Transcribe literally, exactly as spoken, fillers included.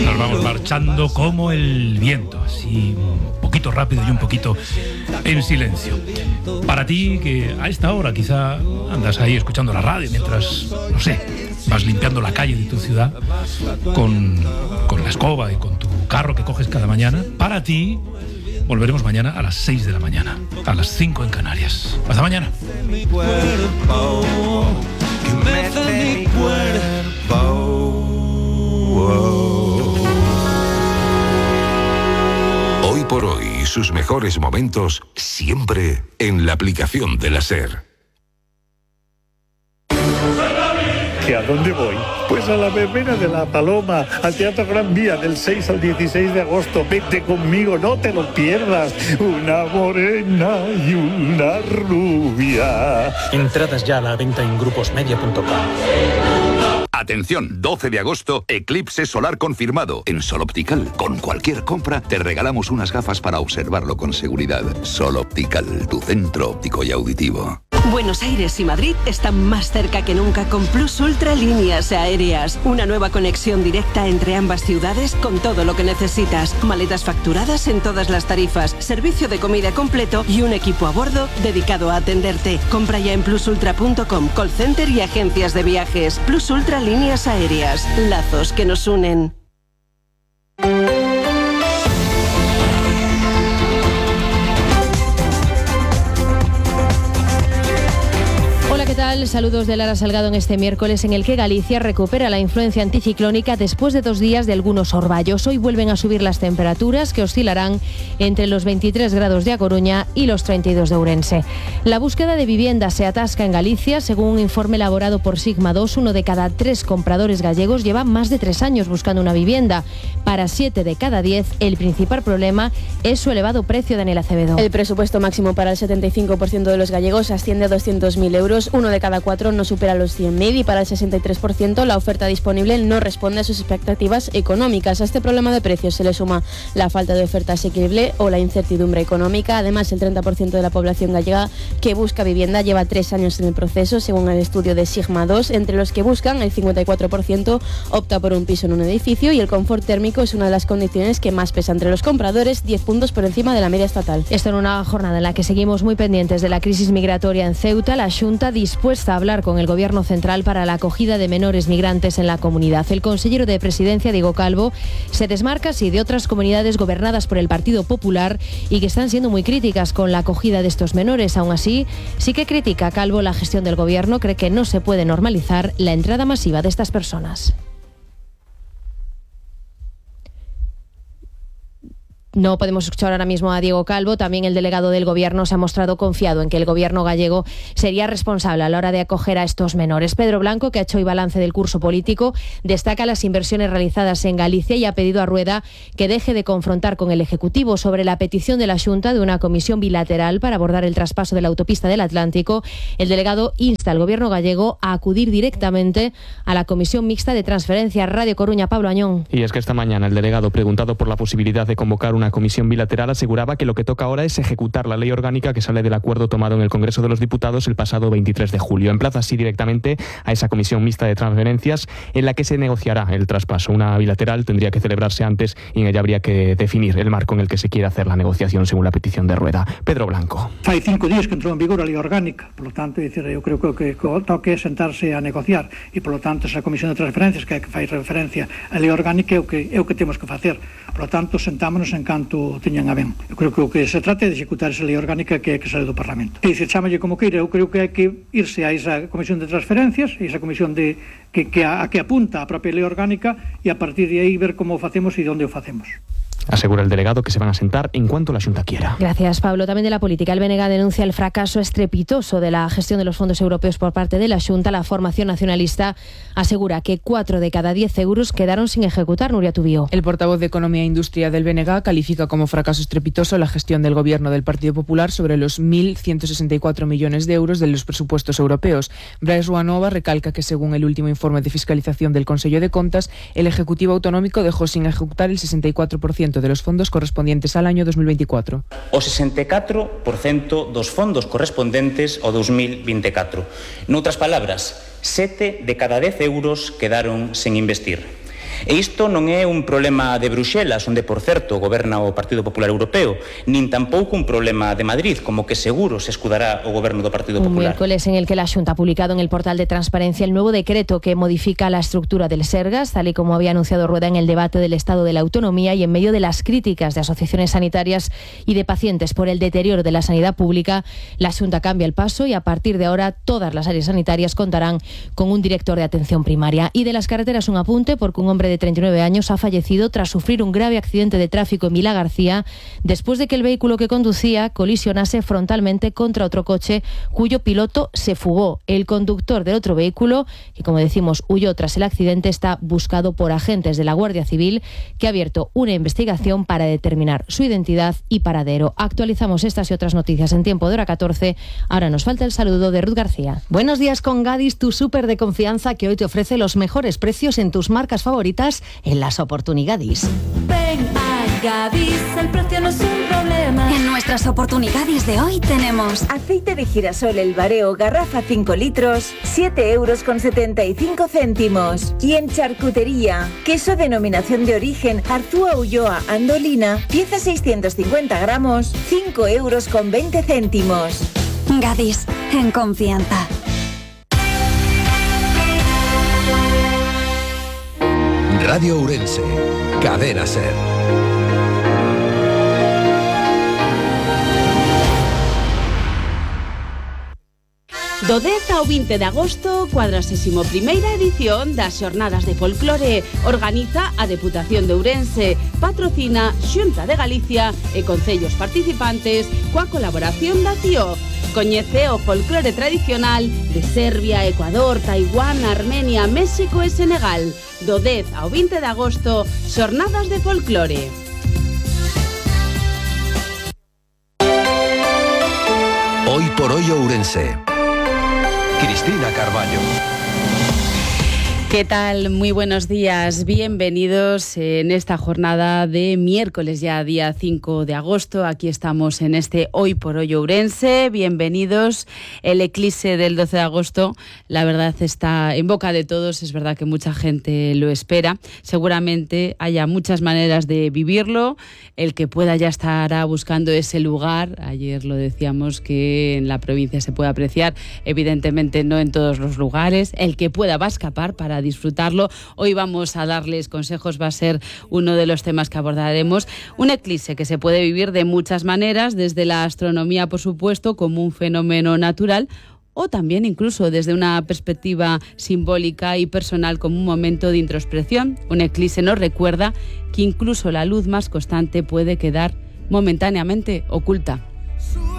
Nos vamos marchando como el viento, así un poquito rápido y un poquito en silencio. Para ti, que a esta hora quizá andas ahí escuchando la radio mientras, no sé, vas limpiando la calle de tu ciudad con, con la escoba y con tu carro que coges cada mañana, para ti volveremos mañana a las seis de la mañana, a las cinco en Canarias. Hasta mañana. Hoy por hoy, sus mejores momentos siempre en la aplicación de la SER. ¿Y a dónde voy? Pues a la verbena de La Paloma, al Teatro Gran Vía, del seis al dieciséis de agosto. Vete conmigo, no te lo pierdas. Una morena y una rubia. Entradas ya a la venta en gruposmedia punto com. Atención, doce de agosto, eclipse solar confirmado. En Sol Optical, con cualquier compra, te regalamos unas gafas para observarlo con seguridad. Sol Optical, tu centro óptico y auditivo. Buenos Aires y Madrid están más cerca que nunca con Plus Ultra Líneas Aéreas. Una nueva conexión directa entre ambas ciudades con todo lo que necesitas. Maletas facturadas en todas las tarifas, servicio de comida completo y un equipo a bordo dedicado a atenderte. Compra ya en plus ultra punto com, call center y agencias de viajes. Plus Ultra Líneas Aéreas. Lazos que nos unen. ¿Qué tal? Saludos de Lara Salgado en este miércoles en el que Galicia recupera la influencia anticiclónica después de dos días de algunos orvallos. Hoy vuelven a subir las temperaturas, que oscilarán entre los veintitrés grados de A Coruña y los treinta y dos de Ourense. La búsqueda de vivienda se atasca en Galicia. Según un informe elaborado por Sigma dos, uno de cada tres compradores gallegos lleva más de tres años buscando una vivienda. Para siete de cada diez, el principal problema es su elevado precio. Daniel Acevedo. El presupuesto máximo para el setenta y cinco por ciento de los gallegos asciende a doscientos mil euros. Uno de cada cuatro no supera los cien mil y para el sesenta y tres por ciento la oferta disponible no responde a sus expectativas económicas. A este problema de precios se le suma la falta de oferta asequible o la incertidumbre económica. Además, el treinta por ciento de la población gallega que busca vivienda lleva tres años en el proceso, según el estudio de Sigma dos. Entre los que buscan, el cincuenta y cuatro por ciento opta por un piso en un edificio y el confort térmico es una de las condiciones que más pesa entre los compradores, diez puntos por encima de la media estatal. Esto en una jornada en la que seguimos muy pendientes de la crisis migratoria en Ceuta. La Xunta dispuesta a hablar con el Gobierno central para la acogida de menores migrantes en la comunidad. El consejero de Presidencia, Diego Calvo, se desmarca así de otras comunidades gobernadas por el Partido Popular y que están siendo muy críticas con la acogida de estos menores. Aún así, sí que critica Calvo la gestión del Gobierno, cree que no se puede normalizar la entrada masiva de estas personas. No podemos escuchar ahora mismo a Diego Calvo. También el delegado del Gobierno se ha mostrado confiado en que el Gobierno gallego sería responsable a la hora de acoger a estos menores. Pedro Blanco, que ha hecho hoy balance del curso político, destaca las inversiones realizadas en Galicia y ha pedido a Rueda que deje de confrontar con el Ejecutivo. Sobre la petición de la Xunta de una comisión bilateral para abordar el traspaso de la autopista del Atlántico, el delegado insta al Gobierno gallego a acudir directamente a la Comisión Mixta de Transferencia. Radio Coruña, Pablo Añón. Y es que esta mañana el delegado, preguntado por la posibilidad de convocar una comisión bilateral, aseguraba que lo que toca ahora es ejecutar la ley orgánica que sale del acuerdo tomado en el Congreso de los Diputados el pasado veintitrés de julio. Emplaza así directamente a esa comisión mixta de transferencias en la que se negociará el traspaso. Una bilateral tendría que celebrarse antes y en ella habría que definir el marco en el que se quiere hacer la negociación según la petición de Rueda. Pedro Blanco. Hay cinco días que entró en vigor a lei orgánica, por lo tanto, decir, eu creo que o que toque é sentarse a negociar e, por lo tanto, esa comisión de transferencias que é que fai referencia a lei orgánica é o que, é o que temos que facer. Por lo tanto, sentámonos en canto teñan a ben. Eu creo que o que se trata é de executar esa lei orgánica que é que sale do Parlamento. E se chámalle como queira, eu creo que hai que irse a esa comisión de transferencias, esa comisión de que, que a, a que apunta a propia lei orgánica e a partir de aí ver como o facemos e onde o facemos. Asegura el delegado que se van a sentar en cuanto la Xunta quiera. Gracias, Pablo. También de la política. El B N G denuncia el fracaso estrepitoso de la gestión de los fondos europeos por parte de la Xunta. La formación nacionalista asegura que cuatro de cada diez euros quedaron sin ejecutar. Nuria Tubío. El portavoz de Economía e Industria del B N G califica como fracaso estrepitoso la gestión del gobierno del Partido Popular sobre los mil ciento sesenta y cuatro millones de euros de los presupuestos europeos. Brais Ruanova recalca que, según el último informe de fiscalización del Consello de Contas, el Ejecutivo Autonómico dejó sin ejecutar el sesenta y cuatro por ciento de los fondos correspondientes al año dos mil veinticuatro. O sesenta y catro por ciento dos fondos correspondentes ao dos mil veinticuatro. Noutras palabras, sete de cada dez euros quedaron sen investir. E isto non é un problema de Bruxelas, onde, por certo, goberna o Partido Popular Europeo, nin tampouco un problema de Madrid, como que seguro se escudará o goberno do Partido Un Popular. miércoles en el que la Xunta ha publicado en el portal de transparencia el nuevo decreto que modifica la estructura del Sergas, tal y como había anunciado Rueda en el debate del Estado de la Autonomía, y en medio de las críticas de asociaciones sanitarias y de pacientes por el deterioro de la sanidad pública, la Xunta cambia el paso y a partir de ahora todas las áreas sanitarias contarán con un director de atención primaria. Y de las carreteras un apunte, porque un hombre de treinta y nueve años ha fallecido tras sufrir un grave accidente de tráfico en Vila García después de que el vehículo que conducía colisionase frontalmente contra otro coche cuyo piloto se fugó. El conductor del otro vehículo, que como decimos huyó tras el accidente, está buscado por agentes de la Guardia Civil, que ha abierto una investigación para determinar su identidad y paradero. Actualizamos estas y otras noticias en tiempo de hora catorce. Ahora nos falta el saludo de Ruth García. Buenos días con Gadis, tu súper de confianza que hoy te ofrece los mejores precios en tus marcas favoritas en las oportunidades. Ven a Gadis, el precio no es un problema. En nuestras oportunidades de hoy tenemos aceite de girasol El Bareo, garrafa cinco litros, siete euros con setenta y cinco céntimos. Y en charcutería, queso denominación de origen Arzúa Ulloa Andolina, pieza seiscientos cincuenta gramos, cinco euros con veinte céntimos. Gadis, en confianza. Radio Ourense, Cadena Ser. Do dez ao vinte de agosto, cuadragésimo primeira edición das Xornadas de Folclore. Organiza a Deputación de Ourense, patrocina Xunta de Galicia e concellos participantes coa colaboración da C I O. Coñece o folclore tradicional de Serbia, Ecuador, Taiwán, Armenia, México e Senegal. Do dez ao vinte de agosto, Xornadas de Folclore. Hoy por hoy Ourense. Cristina Carballo. ¿Qué tal? Muy buenos días. Bienvenidos en esta jornada de miércoles, ya día cinco de agosto. Aquí estamos en este Hoy por Hoy Ourense. Bienvenidos. El eclipse del doce de agosto, la verdad, está en boca de todos. Es verdad que mucha gente lo espera. Seguramente haya muchas maneras de vivirlo. El que pueda ya estará buscando ese lugar. Ayer lo decíamos que en la provincia se puede apreciar. Evidentemente no en todos los lugares. El que pueda va a escapar para disfrutarlo. Hoy vamos a darles consejos, va a ser uno de los temas que abordaremos. Un eclipse que se puede vivir de muchas maneras, desde la astronomía, por supuesto, como un fenómeno natural, o también incluso desde una perspectiva simbólica y personal como un momento de introspección. Un eclipse nos recuerda que incluso la luz más constante puede quedar momentáneamente oculta.